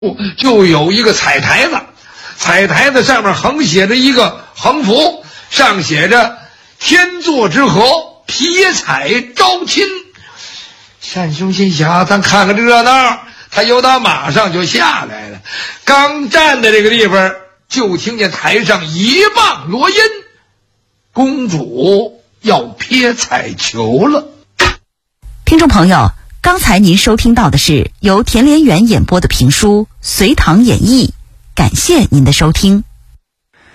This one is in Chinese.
就有一个彩台子，彩台子上面横写着一个横幅，上写着天作之合，撇彩招亲。单雄心想，咱看看这热闹，他由打马上就下来了，刚站在这个地方，就听见台上一棒锣音，公主要撇彩球了。 听众朋友，刚才您收听到的是由田连元演播的评书《隋唐演义》，感谢您的收听。